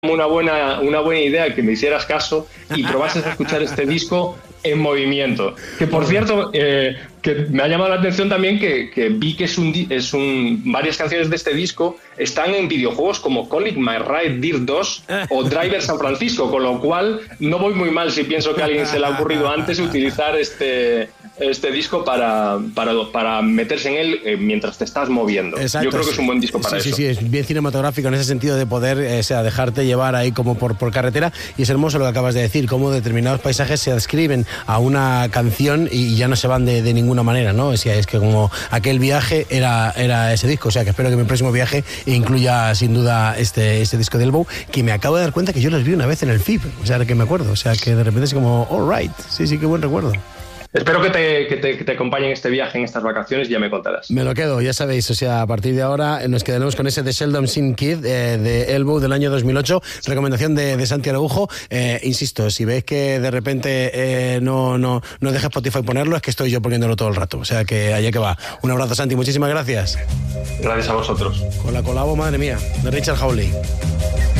una buena idea que me hicieras caso y probases a escuchar este disco en movimiento. Que por cierto, que me ha llamado la atención también que vi que varias canciones de este disco están en videojuegos como Call It My Ride Dirt 2 o Driver San Francisco, con lo cual no voy muy mal si pienso que a alguien se le ha ocurrido antes utilizar este disco para meterse en él mientras te estás moviendo. Exacto, yo creo que es un buen disco para eso. Sí, es bien cinematográfico en ese sentido de poder dejarte llevar ahí como por carretera, y es hermoso lo que acabas de decir, cómo determinados paisajes se adscriben a una canción y ya no se van de ninguna manera, ¿no? Es que como aquel viaje era ese disco, o sea que espero que mi próximo viaje incluya sin duda este disco de Elbow, que me acabo de dar cuenta que yo los vi una vez en el FIB, o sea que me acuerdo, o sea que de repente es como, all right, sí, qué buen recuerdo. Espero que te acompañen este viaje en estas vacaciones y ya me contarás. Me lo quedo, ya sabéis, o sea, a partir de ahora nos quedaremos con ese de Sheldon Sin Kid de Elbow del año 2008, recomendación de Santi Araujo. Insisto, si veis que de repente no deja Spotify ponerlo, es que estoy yo poniéndolo todo el rato, o sea que allá que va. Un abrazo, Santi, muchísimas gracias. Gracias a vosotros. Con la colabo, madre mía, de Richard Hawley.